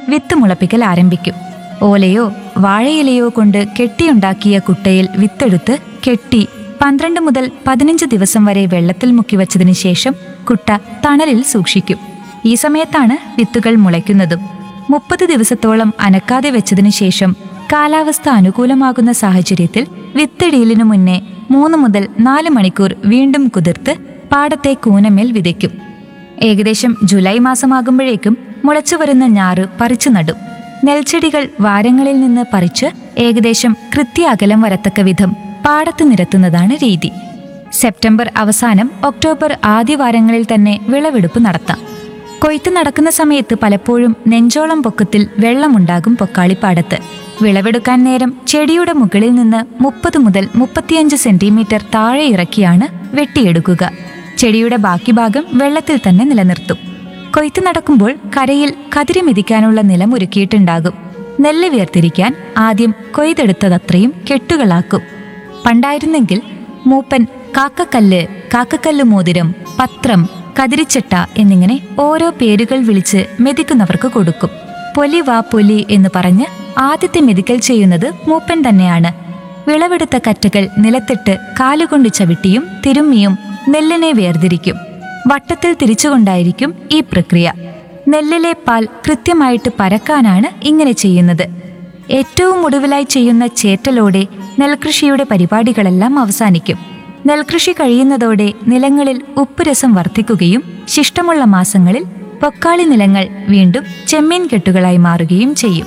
വിത്ത് മുളപ്പിക്കൽ ആരംഭിക്കും. ഓലയോ വാഴയിലയോ കൊണ്ട് കെട്ടിയുണ്ടാക്കിയ കുട്ടയിൽ വിത്തെടുത്ത് കെട്ടി 12 മുതൽ 15 ദിവസം വരെ വെള്ളത്തിൽ മുക്കിവച്ചതിനു ശേഷം കുട്ട തണലിൽ സൂക്ഷിക്കും. ഈ സമയത്താണ് വിത്തുകൾ മുളയ്ക്കുന്നതും. 30 ദിവസത്തോളം അനക്കാതെ വെച്ചതിനു ശേഷം കാലാവസ്ഥ അനുകൂലമാകുന്ന സാഹചര്യത്തിൽ വിത്തിടിയലിനു മുന്നേ 3 മുതൽ 4 മണിക്കൂർ വീണ്ടും കുതിർത്ത് പാടത്തെ കൂനമേൽ വിതയ്ക്കും. ഏകദേശം ജൂലൈ മാസമാകുമ്പോഴേക്കും മുളച്ചു വരുന്ന ഞാറ് പറിച്ചു നടും. നെൽച്ചെടികൾ വാരങ്ങളിൽ നിന്ന് പറിച്ച് ഏകദേശം കൃത്യ അകലം വരത്തക്ക വിധം പാടത്ത് നിരത്തുന്നതാണ് രീതി. സെപ്റ്റംബർ അവസാനം ഒക്ടോബർ ആദ്യ വാരങ്ങളിൽ തന്നെ വിളവെടുപ്പ് നടത്താം. കൊയ്ത്ത് നടക്കുന്ന സമയത്ത് പലപ്പോഴും നെഞ്ചോളം പൊക്കത്തിൽ വെള്ളമുണ്ടാകും പൊക്കാളിപ്പാടത്ത്. വിളവെടുക്കാൻ നേരം ചെടിയുടെ മുകളിൽ നിന്ന് 30 മുതൽ 35 സെന്റിമീറ്റർ താഴെ ഇറക്കിയാണ് വെട്ടിയെടുക്കുക. ചെടിയുടെ ബാക്കി ഭാഗം വെള്ളത്തിൽ തന്നെ നിലനിർത്തും. കൊയ്ത്ത് നടക്കുമ്പോൾ കരയിൽ കതിരി മെതിക്കാനുള്ള നിലം ഒരുക്കിയിട്ടുണ്ടാകും. നെല്ല് വേർതിരിക്കാൻ ആദ്യം കൊയ്തെടുത്തതത്രയും കെട്ടുകളാക്കും. പണ്ടായിരുന്നെങ്കിൽ മൂപ്പൻ കാക്കക്കല്ല് മോതിരം, പത്രം, കതിരിച്ചട്ട എന്നിങ്ങനെ ഓരോ പേരുകൾ വിളിച്ച് മെതിക്കുന്നവർക്ക് കൊടുക്കും. പൊലി വാ പൊലി എന്ന് പറഞ്ഞ് ആദ്യത്തെ മെതിക്കൽ ചെയ്യുന്നത് മൂപ്പൻ തന്നെയാണ്. വിളവെടുത്ത കറ്റകൾ നിലത്തിട്ട് കാലുകൊണ്ട് ചവിട്ടിയും തിരുമ്മിയും നെല്ലിനെ വേർതിരിക്കും. വട്ടത്തിൽ തിരിച്ചുകൊണ്ടായിരിക്കും ഈ പ്രക്രിയ. നെല്ലിലെ പാൽ കൃത്യമായിട്ട് പരക്കാനാണ് ഇങ്ങനെ ചെയ്യുന്നത്. ഏറ്റവും ഒടുവിലായി ചെയ്യുന്ന ചേറ്റലോടെ നെൽകൃഷിയുടെ പരിപാടികളെല്ലാം അവസാനിക്കും. നെൽകൃഷി കഴിയുന്നതോടെ നിലങ്ങളിൽ ഉപ്പുരസം വർദ്ധിക്കുകയും ശിഷ്ടമുള്ള മാസങ്ങളിൽ പൊക്കാളി നിലങ്ങൾ വീണ്ടും ചെമ്മീൻ കെട്ടുകളായി മാറുകയും ചെയ്യും.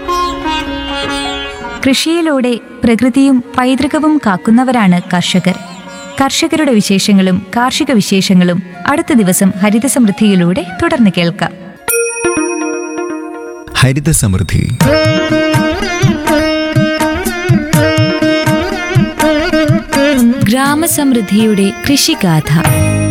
കൃഷിയിലൂടെ പ്രകൃതിയും പൈതൃകവും കാക്കുന്നവരാണ് കർഷകർ. കർഷകരുടെ വിശേഷങ്ങളും കാർഷിക വിശേഷങ്ങളും അടുത്ത ദിവസം ഹരിത സമൃദ്ധിയിലൂടെ തുടർന്ന് കേൾക്കാം. ഹരിത സമൃദ്ധി. ഗ്രാമസമൃദ്ധിയുടെ കൃഷിഗാഥ.